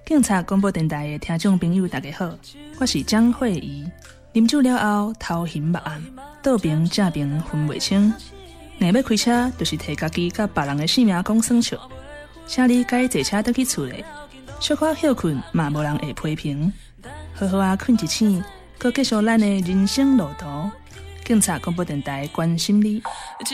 警察广播电台的听众朋友大家好，我是张慧仪。啉酒了后头晕目暗，倒边正边分袂清，硬要开车就是摕家己甲别人的性命讲算笑。请你该坐车倒去厝里，小可休困嘛无人会批评，好好啊困一醒，搁继续咱的人生路途。警察广播电台关心你。